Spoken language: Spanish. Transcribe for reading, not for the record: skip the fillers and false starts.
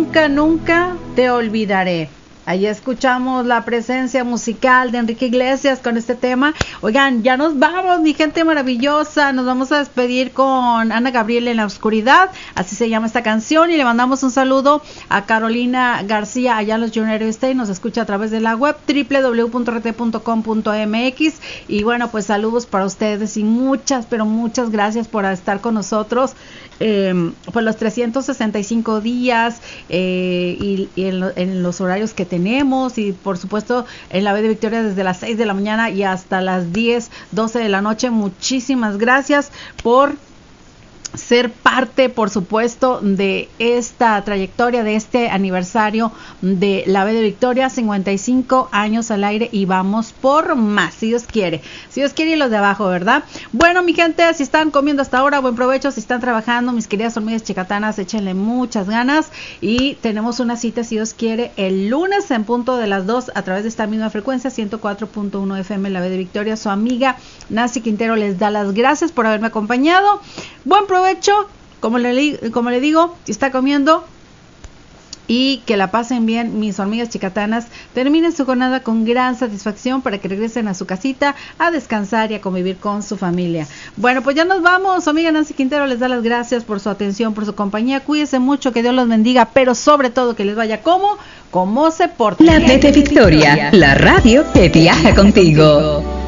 nunca, nunca te olvidaré. Ahí escuchamos la presencia musical de Enrique Iglesias con este tema. Oigan, ya nos vamos, mi gente maravillosa. Nos vamos a despedir con Ana Gabriel en la oscuridad. Así se llama esta canción. Y le mandamos un saludo a Carolina García allá en los United States. Nos escucha a través de la web www.rt.com.mx. Y bueno, pues saludos para ustedes y muchas, pero muchas gracias por estar con nosotros. Por los 365 días y en los horarios que tenemos, y por supuesto en la B de Victoria desde las 6 de la mañana y hasta las 10, 12 de la noche. Muchísimas gracias por ser parte, por supuesto, de esta trayectoria, de este aniversario de la B de Victoria, 55 años al aire y vamos por más, si Dios quiere y los de abajo, ¿verdad? Bueno, mi gente, si están comiendo hasta ahora, buen provecho. Si están trabajando, mis queridas hormigas chicatanas, échenle muchas ganas y tenemos una cita, si Dios quiere, el lunes en punto de las 2 a través de esta misma frecuencia, 104.1 FM, la B de Victoria. Su amiga Nancy Quintero les da las gracias por haberme acompañado. Buen provecho, como le digo, si está comiendo, y que la pasen bien, mis hormigas chicatanas. Terminen su jornada con gran satisfacción para que regresen a su casita a descansar y a convivir con su familia. Bueno, pues ya nos vamos. Su amiga Nancy Quintero les da las gracias por su atención, por su compañía. Cuídense mucho, que Dios los bendiga, pero sobre todo que les vaya como se porten. La B de Victoria, la radio que viaja contigo.